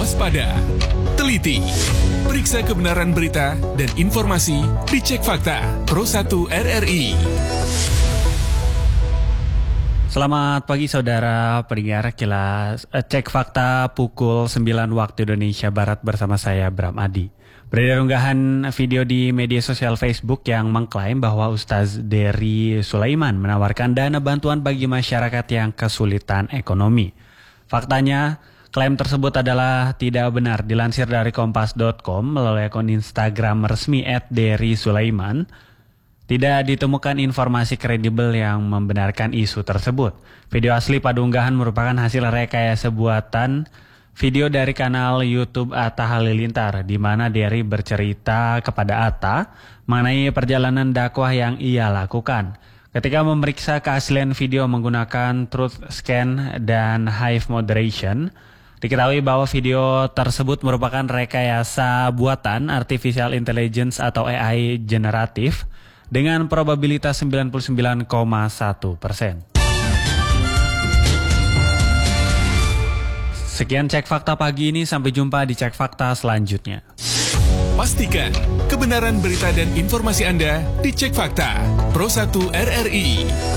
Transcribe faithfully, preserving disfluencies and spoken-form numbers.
waspada, teliti, periksa kebenaran berita dan informasi di Cek Fakta Pro satu R R I. Selamat pagi saudara pendengar Kilas Cek Fakta pukul sembilan waktu Indonesia Barat bersama saya Bram Adi. Beredar unggahan video di media sosial Facebook yang mengklaim bahwa Ustaz Dery Sulaiman menawarkan dana bantuan bagi masyarakat yang kesulitan ekonomi. Faktanya, klaim tersebut adalah tidak benar. Dilansir dari kompas dot com melalui akun Instagram resmi et dery sulaiman, tidak ditemukan informasi kredibel yang membenarkan isu tersebut. Video asli pada unggahan merupakan hasil rekayasa buatan video dari kanal YouTube Atta Halilintar, di mana Dery bercerita kepada Atta mengenai perjalanan dakwah yang ia lakukan. Ketika memeriksa keaslian video menggunakan Truth Scan dan Hive Moderation, diketahui bahwa video tersebut merupakan rekayasa buatan Artificial Intelligence atau A I generatif dengan probabilitas sembilan puluh sembilan koma satu persen. Sekian Cek Fakta pagi ini, sampai jumpa di Cek Fakta selanjutnya. Pastikan kebenaran berita dan informasi Anda di Cek Fakta Pro satu R R I.